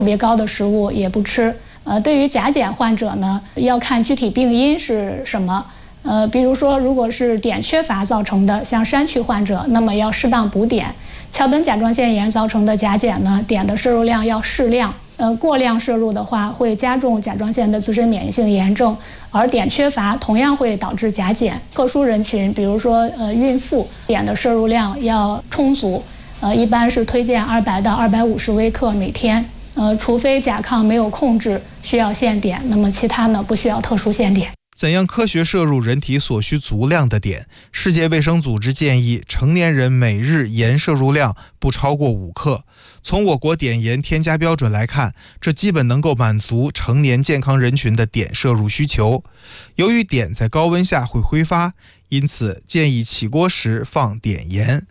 特别高的食物也不吃。对于甲减患者呢，要看具体病因是什么。比如说，如果是碘缺乏造成的，像山区患者，那么要适当补碘。桥本甲状腺炎造成的甲减呢，碘的摄入量要适量。过量摄入的话，会加重甲状腺的自身免疫性炎症，而碘缺乏同样会导致甲减。特殊人群，比如说孕妇，碘的摄入量要充足，一般是推荐200到250微克每天。除非甲亢没有控制，需要限碘，那么其他呢不需要特殊限碘。 怎样科学摄入人体所需足量的碘？世界卫生组织建议成年人每日盐摄入量不超过5克。从我国碘盐添加标准来看，这基本能够满足成年健康人群的碘摄入需求。由于碘在高温下会挥发，因此建议起锅时放碘盐。